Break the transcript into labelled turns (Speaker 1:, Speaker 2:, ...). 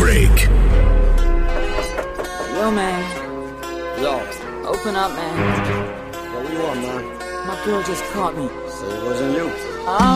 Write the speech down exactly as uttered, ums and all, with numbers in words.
Speaker 1: Drake.
Speaker 2: Yo, man.
Speaker 3: Yo.
Speaker 2: Open up, man.
Speaker 3: Yo, what you want, man?
Speaker 2: My girl just caught me.
Speaker 3: Say it wasn't you.
Speaker 2: I